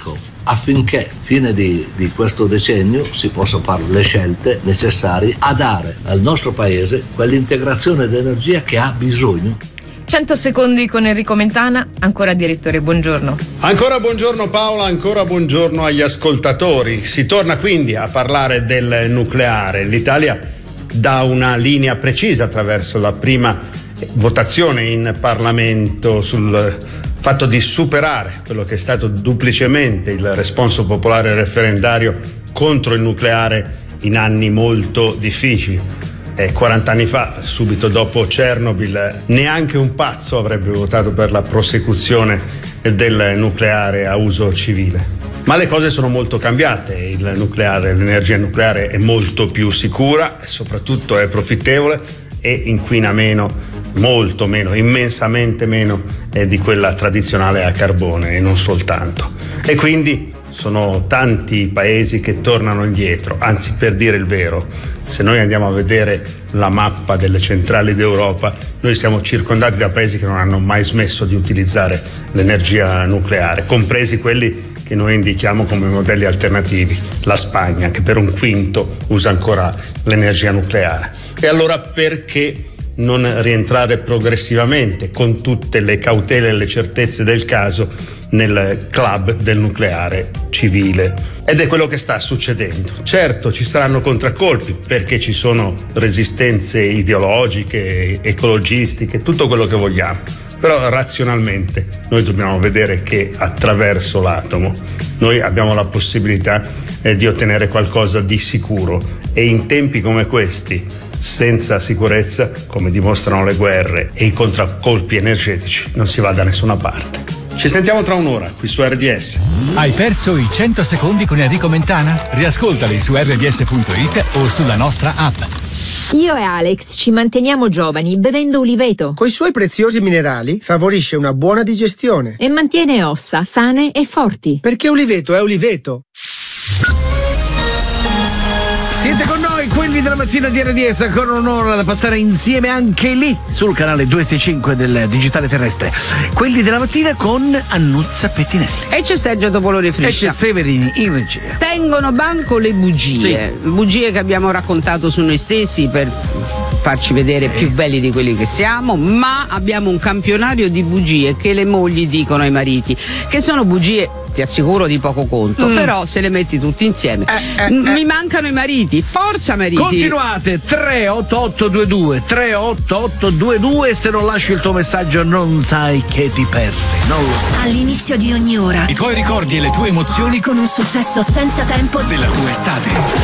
unico affinché fine di questo decennio si possa fare le scelte necessarie a dare al nostro paese quell'integrazione d'energia che ha bisogno. 100 secondi con Enrico Mentana. Ancora direttore, buongiorno. Ancora buongiorno Paola, ancora buongiorno agli ascoltatori. Si torna quindi a parlare del nucleare. L'Italia dà una linea precisa attraverso la prima votazione in Parlamento sul fatto di superare quello che è stato duplicemente il responso popolare referendario contro il nucleare in anni molto difficili. 40 anni fa, subito dopo Chernobyl, neanche un pazzo avrebbe votato per la prosecuzione del nucleare a uso civile. Ma le cose sono molto cambiate, il nucleare, l'energia nucleare è molto più sicura e soprattutto è profittevole e inquina meno, molto meno, immensamente meno di quella tradizionale a carbone e non soltanto. E quindi sono tanti i paesi che tornano indietro, anzi, per dire il vero, se noi andiamo a vedere la mappa delle centrali d'Europa, noi siamo circondati da paesi che non hanno mai smesso di utilizzare l'energia nucleare, compresi quelli che noi indichiamo come modelli alternativi. La Spagna, che per un quinto usa ancora l'energia nucleare. E allora perché non rientrare progressivamente, con tutte le cautele e le certezze del caso, nel club del nucleare civile? Ed è quello che sta succedendo. Certo, ci saranno contraccolpi perché ci sono resistenze ideologiche, ecologistiche, tutto quello che vogliamo. Però razionalmente noi dobbiamo vedere che attraverso l'atomo noi abbiamo la possibilità di ottenere qualcosa di sicuro, e in tempi come questi, senza sicurezza, come dimostrano le guerre e i contraccolpi energetici, non si va da nessuna parte. Ci sentiamo tra un'ora qui su RDS. Hai perso i 100 secondi con Enrico Mentana? Riascoltali su rds.it o sulla nostra app. Io e Alex ci manteniamo giovani bevendo uliveto. Coi suoi preziosi minerali favorisce una buona digestione E mantiene ossa sane e forti. perché uliveto è uliveto. Siete con noi, quelli della mattina di RDS, ancora un'ora da passare insieme anche lì sul canale 265 del digitale terrestre. Quelli della mattina con Annuzza Pettinelli. E c'è Sergio Topoloni E Friscia. c'è Severini in regia. Tengono banco le bugie. Bugie che abbiamo raccontato su noi stessi per farci vedere più belli di quelli che siamo, ma abbiamo un campionario di bugie che le mogli dicono ai mariti, che sono bugie, ti assicuro, di poco conto, però se le metti tutti insieme mi mancano i mariti. Forza mariti, Continuate 38822 38822, se non lasci il tuo messaggio non sai che ti perdi, non lo sai. All'inizio di ogni ora, I tuoi ricordi e le tue emozioni con un successo senza tempo della tua estate.